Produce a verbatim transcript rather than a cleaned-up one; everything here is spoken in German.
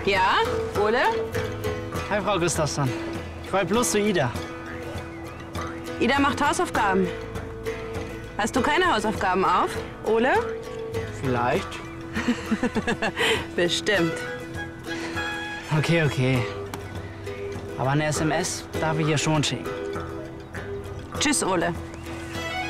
Ja, Ole? Hi, Frau Gustafsson. Ich wollte bloß zu Ida. Ida macht Hausaufgaben. Hast du keine Hausaufgaben auf, Ole? Vielleicht. Bestimmt. Okay, okay. Aber eine S M S darf ich ihr schon schicken. Tschüss, Ole.